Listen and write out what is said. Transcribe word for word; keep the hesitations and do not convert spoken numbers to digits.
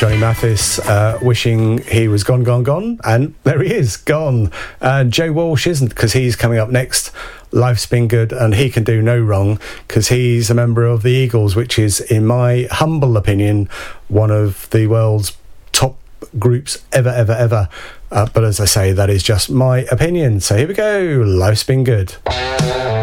Johnny Mathis uh, wishing he was gone, gone, gone, and there he is, gone. Uh, Joe Walsh isn't, because he's coming up next. Life's been good, and he can do no wrong, because he's a member of the Eagles, which is, in my humble opinion, one of the world's top groups ever, ever, ever. Uh, but as I say, that is just my opinion. So here we go. Life's been good.